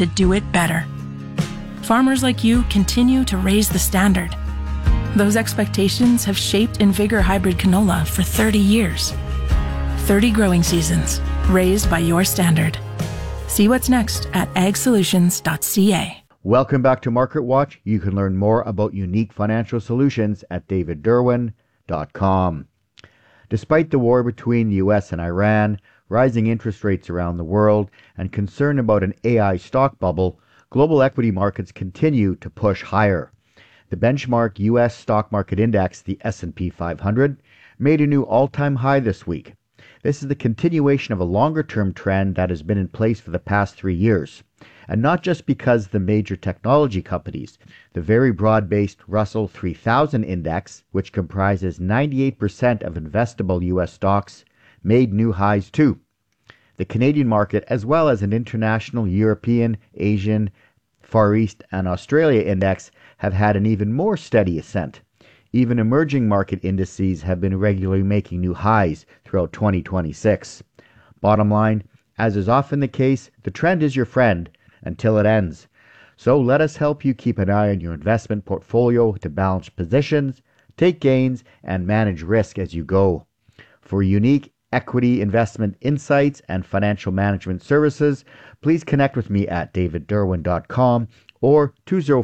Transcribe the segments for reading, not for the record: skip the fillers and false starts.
to do it better. Farmers like you continue to raise the standard. Those expectations have shaped Invigor hybrid canola for 30 years. 30 growing seasons, raised by your standard. See what's next at agsolutions.ca. Welcome back to Market Watch. You can learn more about unique financial solutions at davidderwin.com. Despite the war between the US and Iran, rising interest rates around the world, and concern about an AI stock bubble, global equity markets continue to push higher. The benchmark U.S. stock market index, the S&P 500, made a new all-time high this week. This is the continuation of a longer-term trend that has been in place for the past 3 years. And not just because the major technology companies, the very broad-based Russell 3000 index, which comprises 98% of investable U.S. stocks, made new highs too. The Canadian market, as well as an international European, Asian, Far East, and Australia index, have had an even more steady ascent. Even emerging market indices have been regularly making new highs throughout 2026. Bottom line, as is often the case, the trend is your friend until it ends. So let us help you keep an eye on your investment portfolio to balance positions, take gains, and manage risk as you go. For unique equity investment insights and financial management services, please connect with me at davidderwin.com or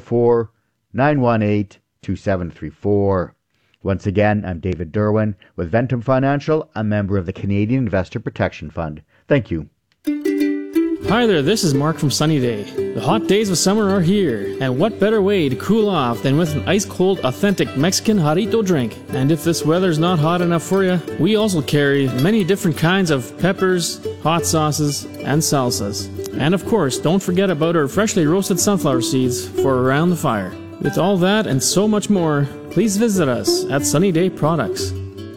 204-918-2734. Once again, I'm David Derwin with Ventum Financial, a member of the Canadian Investor Protection Fund. Thank you. Hi there, this is Mark from Sunny Day. The hot days of summer are here, and what better way to cool off than with an ice-cold, authentic Mexican jarrito drink? And if this weather's not hot enough for you, we also carry many different kinds of peppers, hot sauces, and salsas. And of course, don't forget about our freshly roasted sunflower seeds for around the fire. With all that and so much more, please visit us at Sunny Day Products,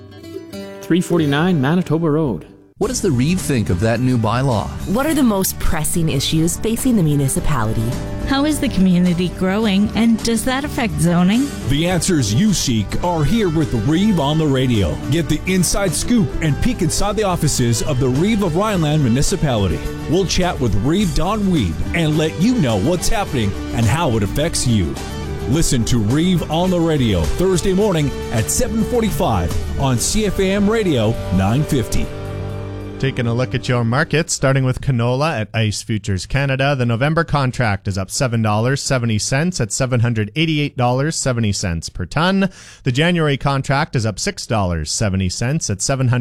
349 Manitoba Road. What does the Reeve think of that new bylaw? What are the most pressing issues facing the municipality? How is the community growing, and does that affect zoning? The answers you seek are here with Reeve on the Radio. Get the inside scoop and peek inside the offices of the Reeve of Rhineland Municipality. We'll chat with Reeve Don Weeb and let you know what's happening and how it affects you. Listen to Reeve on the Radio Thursday morning at 7:45 on CFAM Radio 950. Taking a look at your markets, starting with canola at ICE Futures Canada. The November contract is up $7.70 at $788.70 per ton. The January contract is up $6.70 at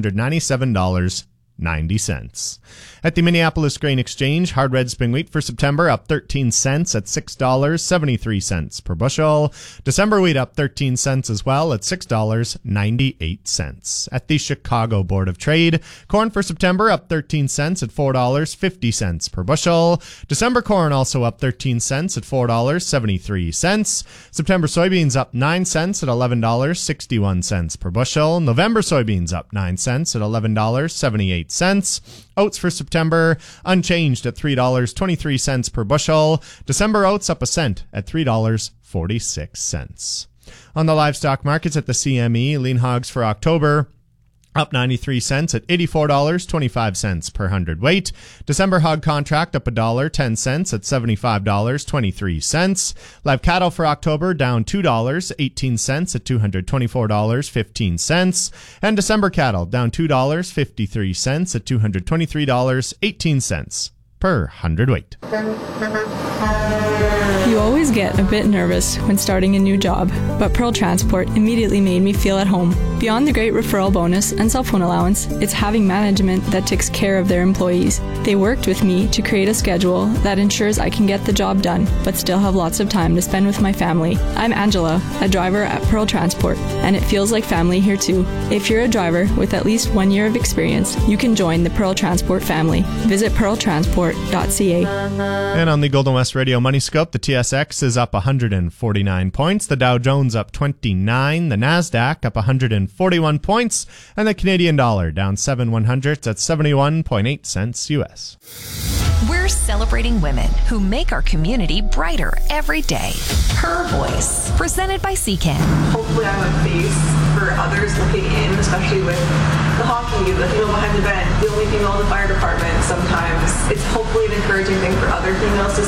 $797.90. At the Minneapolis Grain Exchange, hard red spring wheat for September up 13 cents at $6.73 per bushel. December wheat up 13 cents as well at $6.98. At the Chicago Board of Trade, corn for September up 13 cents at $4.50 per bushel. December corn also up 13 cents at $4.73. September soybeans up 9 cents at $11.61 per bushel. November soybeans up 9 cents at $11.78. Oats for September unchanged at $3.23 per bushel. December oats up a cent at $3.46. On the livestock markets at the CME, lean hogs for October up 93 cents at $84.25 per hundredweight. December hog contract up $1.10 at $75.23. Live cattle for October down $2.18 at $224.15. And December cattle down $2.53 at $223.18 per hundredweight. You always get a bit nervous when starting a new job, but Pearl Transport immediately made me feel at home. Beyond the great referral bonus and cell phone allowance, it's having management that takes care of their employees. They worked with me to create a schedule that ensures I can get the job done, but still have lots of time to spend with my family. I'm Angela, a driver at Pearl Transport, and it feels like family here too. If you're a driver with at least 1 year of experience, you can join the Pearl Transport family. Visit pearltransport.ca. And on the Golden West Radio Money Scope, the TSX is up 149 points, the Dow Jones up 29, the NASDAQ up 141 points, and the Canadian dollar down 7/100 at 71.8 cents US. We're celebrating women who make our community brighter every day. Her Voice, presented by CCAN. Hopefully I'm a face for others looking in, especially with the hockey, the female behind the bench, the only female in the fire department sometimes. It's hopefully an encouraging thing for other females to